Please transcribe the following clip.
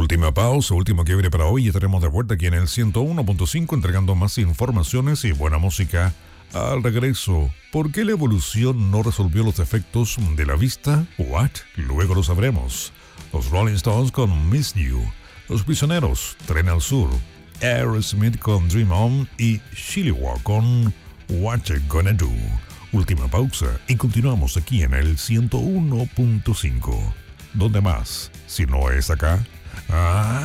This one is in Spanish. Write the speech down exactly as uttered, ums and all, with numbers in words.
Última pausa, último quiebre para hoy y estaremos de vuelta aquí en el ciento uno punto cinco entregando más informaciones y buena música. Al regreso, ¿por qué la evolución no resolvió los defectos de la vista? What? Luego lo sabremos. Los Rolling Stones con Miss You, Los Prisioneros, Tren al Sur, Aerosmith con Dream On y Chilliwack con What You Gonna Do. Última pausa y continuamos aquí en el ciento uno punto cinco. ¿Dónde más? Si no es acá. Ah.